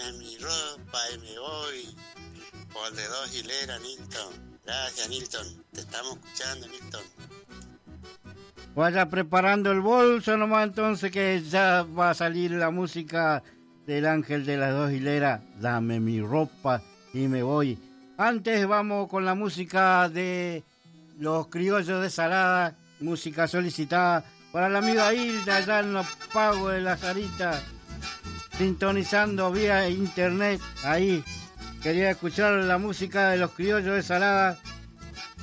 dame mi ropa y me voy. Por de dos hileras, Nilton. Gracias, Nilton. Te estamos escuchando, Nilton. Vaya preparando el bolso nomás entonces, que ya va a salir la música del Ángel de las Dos Hileras. Dame mi ropa y me voy. Antes vamos con la música de Los Criollos de Salada, música solicitada para la amiga Hilda, allá en los pagos de la Sarita, sintonizando vía internet ahí. Quería escuchar la música de Los Criollos de Salada